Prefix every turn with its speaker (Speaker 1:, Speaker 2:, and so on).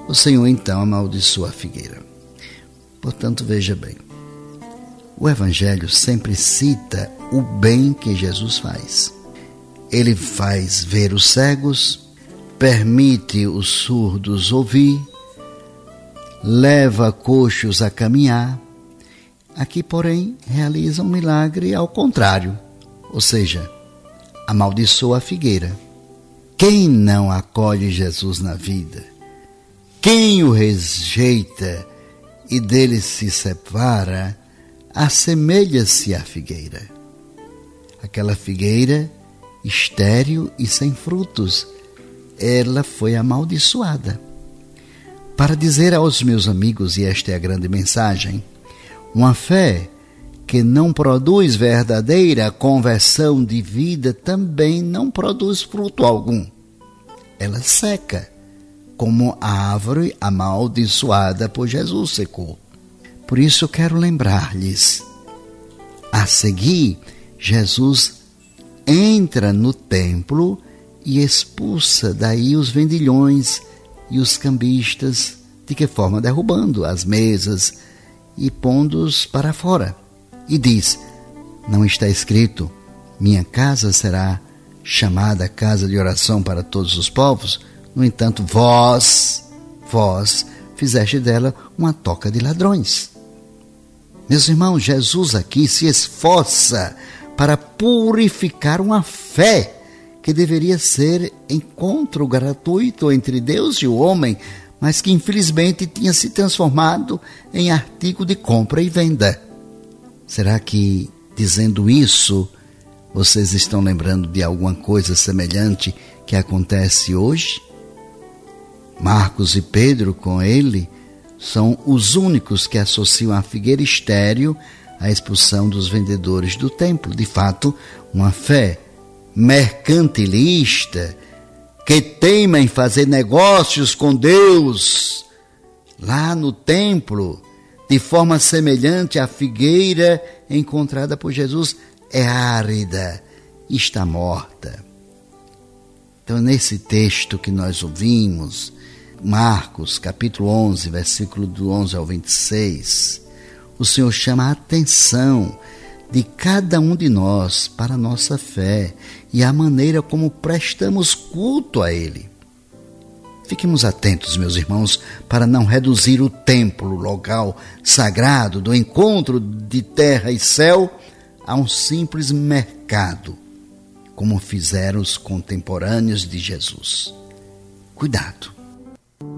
Speaker 1: O Senhor então amaldiçoa a figueira. Portanto, veja bem, o Evangelho sempre cita o bem que Jesus faz. Ele faz ver os cegos, permite os surdos ouvir, leva coxos a caminhar. Aqui, porém, realiza um milagre ao contrário, ou seja, amaldiçoa a figueira. Quem não acolhe Jesus na vida, quem o rejeita e dele se separa, assemelha-se à figueira. Aquela figueira estéril e sem frutos, ela foi amaldiçoada. Para dizer aos meus amigos, e esta é a grande mensagem, uma fé que não produz verdadeira conversão de vida também não produz fruto algum. Ela seca, como a árvore amaldiçoada por Jesus secou. Por isso eu quero lembrar-lhes, a seguir, Jesus entra no templo e expulsa daí os vendilhões e os cambistas. De que forma? Derrubando as mesas e pondo-os para fora. E diz, não está escrito, minha casa será chamada casa de oração para todos os povos? No entanto, vós fizeste dela uma toca de ladrões. Meus irmãos, Jesus aqui se esforça para purificar uma fé que deveria ser encontro gratuito entre Deus e o homem, mas que infelizmente tinha se transformado em artigo de compra e venda. Será que, dizendo isso, vocês estão lembrando de alguma coisa semelhante que acontece hoje? Marcos e Pedro, com ele, são os únicos que associam a figueira estéril à expulsão dos vendedores do templo. De fato, uma fé mercantilista que teima em fazer negócios com Deus lá no templo, de forma semelhante à figueira encontrada por Jesus, é árida, está morta. Então, nesse texto que nós ouvimos, Marcos, capítulo 11, versículo do 11 ao 26, o Senhor chama a atenção de cada um de nós para a nossa fé e a maneira como prestamos culto a Ele. Fiquemos atentos, meus irmãos, para não reduzir o templo, local sagrado do encontro de terra e céu, a um simples mercado, como fizeram os contemporâneos de Jesus. Cuidado!